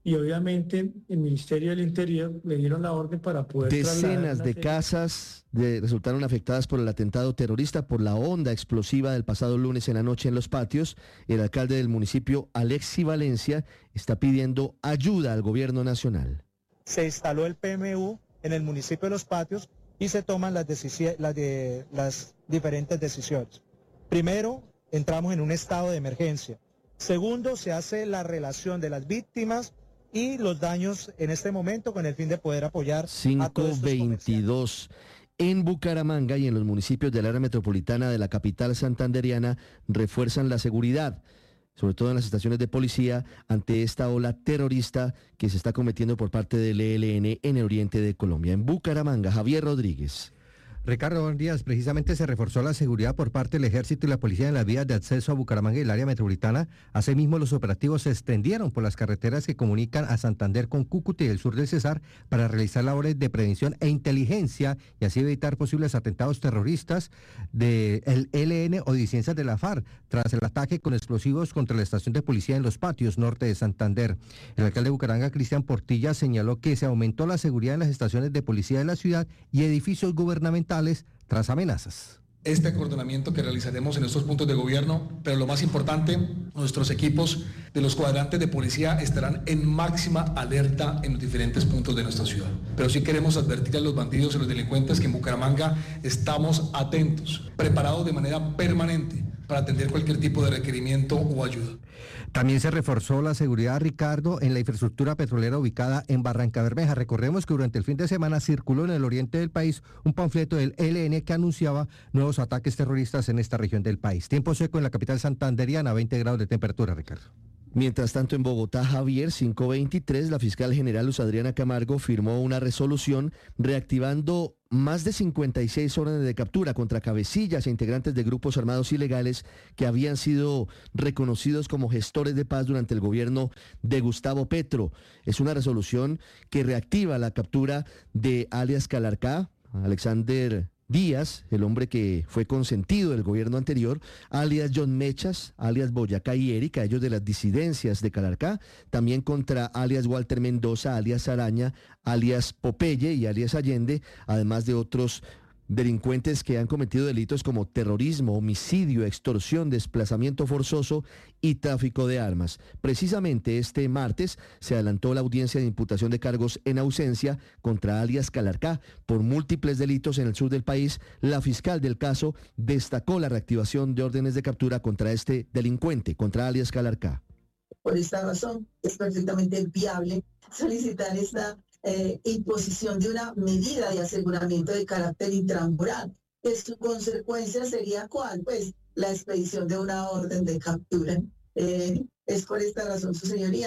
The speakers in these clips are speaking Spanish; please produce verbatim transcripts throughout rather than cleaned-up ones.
y obviamente el Ministerio del Interior le dieron la orden para poder trasladar Decenas una de serie- casas de- resultaron afectadas por el atentado terrorista, por la onda explosiva del pasado lunes en la noche en Los Patios. El alcalde del municipio, Alexi Valencia, está pidiendo ayuda al gobierno nacional. Se instaló el P M U en el municipio de Los Patios y se toman las, decisi- las, de, las diferentes decisiones. Primero, entramos en un estado de emergencia. Segundo, se hace la relación de las víctimas y los daños en este momento con el fin de poder apoyar a todos cinco estos comerciantes. veintidós. En Bucaramanga y en los municipios del área metropolitana de la capital santanderiana refuerzan la seguridad, sobre todo en las estaciones de policía, ante esta ola terrorista que se está cometiendo por parte del E L N en el oriente de Colombia. En Bucaramanga, Javier Rodríguez. Ricardo, buenos días. Precisamente se reforzó la seguridad por parte del Ejército y la Policía en las vías de acceso a Bucaramanga y el área metropolitana. Asimismo, los operativos se extendieron por las carreteras que comunican a Santander con Cúcuta y el sur del Cesar para realizar labores de prevención e inteligencia y así evitar posibles atentados terroristas del E L N o disidencias de la FARC tras el ataque con explosivos contra la estación de policía en Los Patios, norte de Santander. El alcalde de Bucaramanga, Cristian Portilla, señaló que se aumentó la seguridad en las estaciones de policía de la ciudad y edificios gubernamentales tras amenazas. Este acordonamiento que realizaremos en estos puntos de gobierno, pero lo más importante, nuestros equipos de los cuadrantes de policía estarán en máxima alerta en los diferentes puntos de nuestra ciudad. Pero sí queremos advertir a los bandidos y los delincuentes que en Bucaramanga estamos atentos, preparados de manera permanente para atender cualquier tipo de requerimiento o ayuda. También se reforzó la seguridad, Ricardo, en la infraestructura petrolera ubicada en Barranca Bermeja. Recordemos que durante el fin de semana circuló en el oriente del país un panfleto del E L N que anunciaba nuevos ataques terroristas en esta región del país. Tiempo seco en la capital santanderiana, veinte grados de temperatura, Ricardo. Mientras tanto, en Bogotá, Javier, cinco veintitrés, la fiscal general Luz Adriana Camargo firmó una resolución reactivando más de cincuenta y seis órdenes de captura contra cabecillas e integrantes de grupos armados ilegales que habían sido reconocidos como gestores de paz durante el gobierno de Gustavo Petro. Es una resolución que reactiva la captura de alias Calarcá, Alexander Díaz, el hombre que fue consentido del gobierno anterior, alias John Mechas, alias Boyacá y Erika, ellos de las disidencias de Calarcá, también contra alias Walter Mendoza, alias Araña, alias Popeye y alias Allende, además de otros delincuentes que han cometido delitos como terrorismo, homicidio, extorsión, desplazamiento forzoso y tráfico de armas. Precisamente este martes se adelantó la audiencia de imputación de cargos en ausencia contra alias Calarcá por múltiples delitos en el sur del país. La fiscal del caso destacó la reactivación de órdenes de captura contra este delincuente, contra alias Calarcá. Por esta razón es perfectamente viable solicitar esta Eh, imposición de una medida de aseguramiento de carácter intramural. Su consecuencia sería ¿cuál? Pues la expedición de una orden de captura. Eh, es por esta razón, su señoría.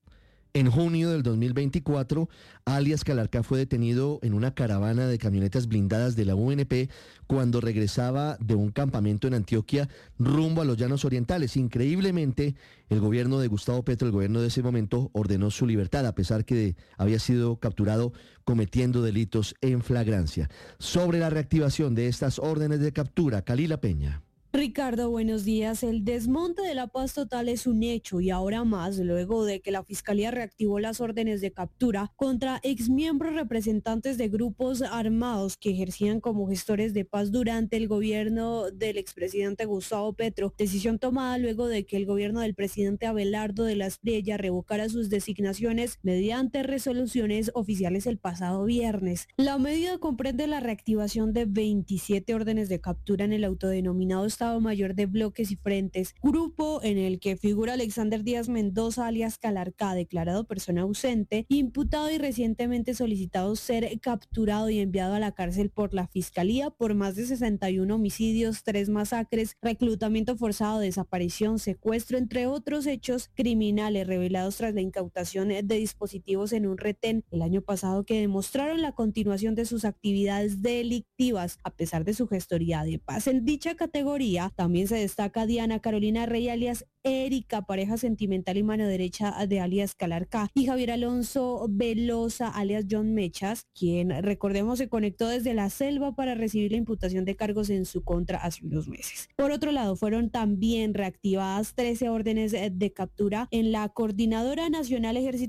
En junio del dos mil veinticuatro, alias Calarcá fue detenido en una caravana de camionetas blindadas de la U N P cuando regresaba de un campamento en Antioquia rumbo a los Llanos Orientales. Increíblemente, el gobierno de Gustavo Petro, el gobierno de ese momento, ordenó su libertad, a pesar que había sido capturado cometiendo delitos en flagrancia. Sobre la reactivación de estas órdenes de captura, Calila Peña. Ricardo, buenos días. El desmonte de la paz total es un hecho y ahora más luego de que la Fiscalía reactivó las órdenes de captura contra exmiembros representantes de grupos armados que ejercían como gestores de paz durante el gobierno del expresidente Gustavo Petro. Decisión tomada luego de que el gobierno del presidente Abelardo de la Espriella revocara sus designaciones mediante resoluciones oficiales el pasado viernes. La medida comprende la reactivación de veintisiete órdenes de captura en el autodenominado Estado Mayor de Bloques y Frentes, grupo en el que figura Alexander Díaz Mendoza, alias Calarcá, declarado persona ausente, imputado y recientemente solicitado ser capturado y enviado a la cárcel por la Fiscalía por más de sesenta y uno homicidios, tres masacres, reclutamiento forzado, desaparición, secuestro, entre otros hechos criminales revelados tras la incautación de dispositivos en un retén el año pasado que demostraron la continuación de sus actividades delictivas a pesar de su gestoría de paz. En dicha categoría también se destaca Diana Carolina Rey, alias Erika, pareja sentimental y mano derecha de alias Calarcá, y Javier Alonso Velosa, alias John Mechas, quien, recordemos, se conectó desde la selva para recibir la imputación de cargos en su contra hace unos meses. Por otro lado, fueron también reactivadas trece órdenes de captura en la Coordinadora Nacional Ejército